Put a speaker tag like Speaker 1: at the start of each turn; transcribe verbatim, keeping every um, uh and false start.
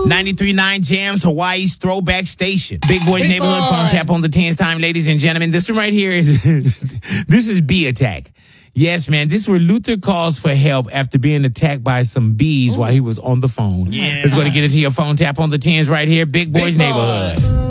Speaker 1: ninety-three point nine Jams, Hawaii's throwback station. Big Boy's
Speaker 2: Big
Speaker 1: Neighborhood
Speaker 2: Boy.
Speaker 1: phone tap on the tens time, ladies and gentlemen. This one right here is this is bee attack. Yes, man. This is where Luther calls for help after being attacked by some bees Ooh. while he was on the phone.
Speaker 2: Yeah.
Speaker 1: Let's go to get into your phone tap on the tens right here. Big Boy's
Speaker 2: Big Boy.
Speaker 1: Neighborhood.